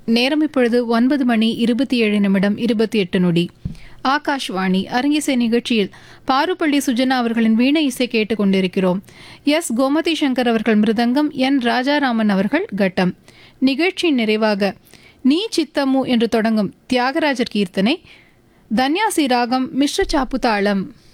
நேரம் இப்பொழுது 9:27:28. ஆகாஷ்வாணி அரங்கிசை நிகழ்ச்சியில் பாருப்பள்ளி சுஜனா அவர்களின் வீணை இசை கேட்டுக் கொண்டிருக்கிறோம். எஸ் கோமதி சங்கர் அவர்கள் மிருதங்கம், என் ராஜாராமன் அவர்கள் கட்டம். நிகழ்ச்சியின் நிறைவாக நீ சித்தமு என்று தொடங்கும் தியாகராஜர் கீர்த்தனை, தன்யாசி ராகம், மிஸ்ர சாப்பு தாளம்.